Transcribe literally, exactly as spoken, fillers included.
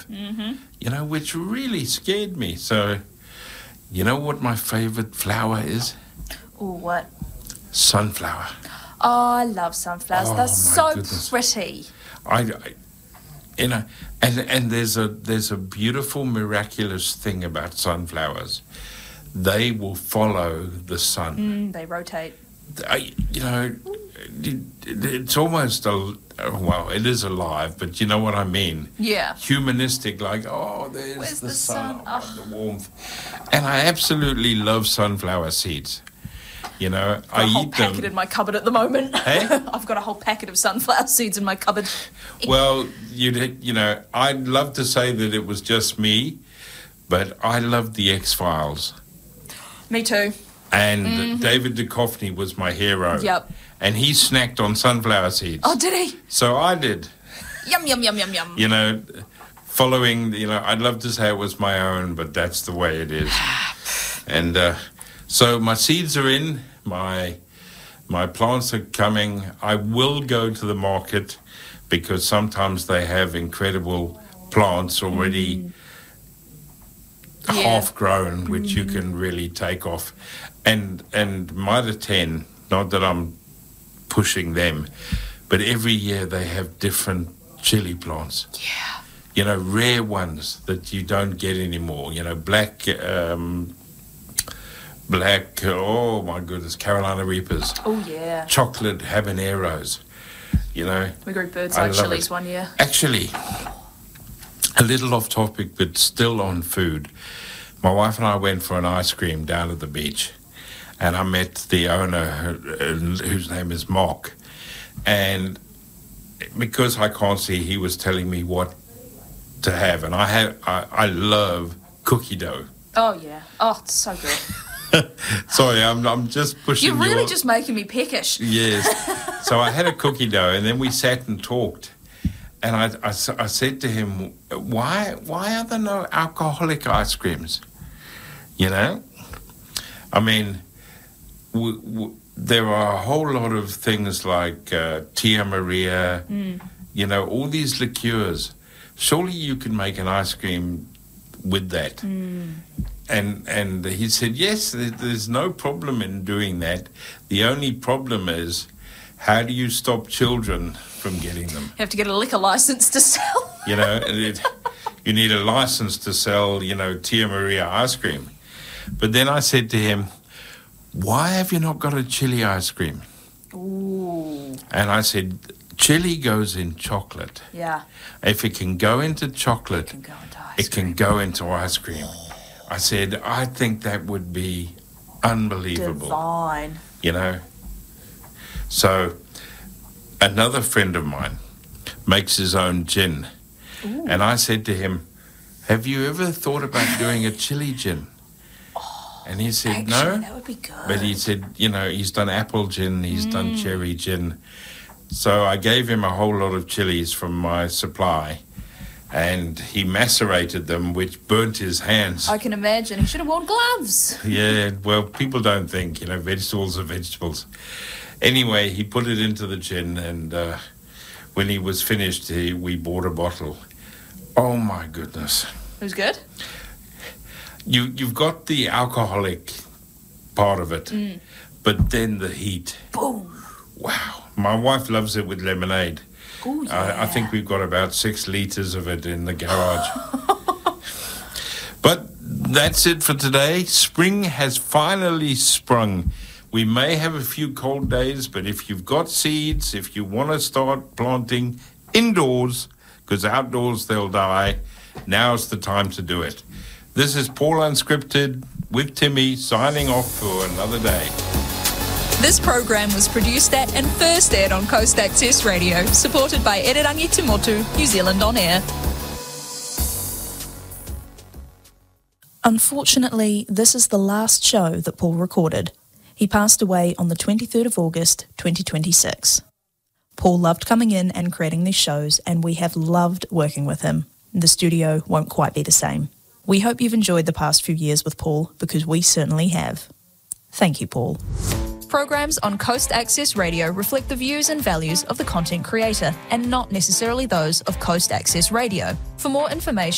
Mm-hmm. You know, which really scared me. So, you know what my favourite flower is? Ooh, what? Sunflower. Oh, I love sunflowers. Oh, They're my so goodness. pretty. I, I, you know, and and there's a there's a beautiful, miraculous thing about sunflowers. They will follow the sun. Mm, they rotate. I, you know, it, it's almost a well, it is alive, but you know what I mean. Yeah. Humanistic, like oh, there's Where's the, the sun, sun? oh, Oh. the warmth, and I absolutely love sunflower seeds. You know, Got I a whole eat packet them. in my cupboard at the moment. Hey? I've got a whole packet of sunflower seeds in my cupboard. Well, you'd you know, I'd love to say that it was just me, but I loved the X-Files. Me too. And Mm-hmm. David Duchovny was my hero. Yep. And he snacked on sunflower seeds. Oh, did he? So I did. Yum, yum, yum, yum, yum. You know, following, you know, I'd love to say it was my own, but that's the way it is. And uh, so my seeds are in, my my plants are coming. I will go to the market because sometimes they have incredible plants already Mm. Yeah. half grown, which you can really take off. And and Mitre ten, not that I'm pushing them, but every year they have different chili plants. Yeah. You know, rare ones that you don't get anymore. You know, black, um, black, oh my goodness, Carolina Reapers, Oh, yeah. chocolate habaneros, you know. We grew bird's I eye love chilies it. one year. Actually, a little off topic, but still on food. My wife and I went for an ice cream down at the beach, and I met the owner, uh, whose name is Mark. And because I can't see, he was telling me what to have, and I have I, I love cookie dough. Oh, yeah. Oh, it's so good. Sorry, I'm I'm just pushing. You're really your- just making me peckish. Yes. So I had a cookie dough, and then we sat and talked. And I, I, s- I said to him, why why are there no alcoholic ice creams? You know? I mean, w- w- there are a whole lot of things like uh, Tia Maria, Mm. you know, all these liqueurs. Surely you can make an ice cream with that. Mm. And and he said, yes, there- there's no problem in doing that. The only problem is, how do you stop children from getting them? You have to get a liquor license to sell. You know, and it, you need a license to sell, you know, Tia Maria ice cream. But then I said to him, why have you not got a chili ice cream? Ooh. And I said, chili goes in chocolate. Yeah. If it can go into chocolate, Can go into ice it can go into ice cream. I said, I think that would be unbelievable, Divine. you know. So another friend of mine makes his own gin. Ooh. And I said to him, have you ever thought about doing a chili gin? And he said, Actually, no. that would be good. But he said, you know, he's done apple gin, he's Mm. done cherry gin. So I gave him a whole lot of chilies from my supply, and he macerated them, which burnt his hands. I can imagine. He should have worn gloves. Yeah, well, people don't think, you know, vegetables are vegetables. Anyway, he put it into the gin, and uh, when he was finished, he, we bought a bottle. Oh, my goodness. It was good. You, you've got the alcoholic part of it, Mm. but then the heat. Boom. Wow. My wife loves it with lemonade. Oh, yeah. I, I think we've got about six litres of it in the garage. But that's it for today. Spring has finally sprung. We may have a few cold days, but if you've got seeds, if you want to start planting indoors, because outdoors they'll die, now's the time to do it. This is Paul Unscripted with Timmy signing off for another day. This program was produced at and first aired on Coast Access Radio, supported by Ererangi Timotu, New Zealand On Air. Unfortunately, this is the last show that Paul recorded. He passed away on the twenty-third of August, twenty twenty-six. Paul loved coming in and creating these shows, and we have loved working with him. The studio won't quite be the same. We hope you've enjoyed the past few years with Paul, because we certainly have. Thank you, Paul. Programs on Coast Access Radio reflect the views and values of the content creator and not necessarily those of Coast Access Radio. For more information,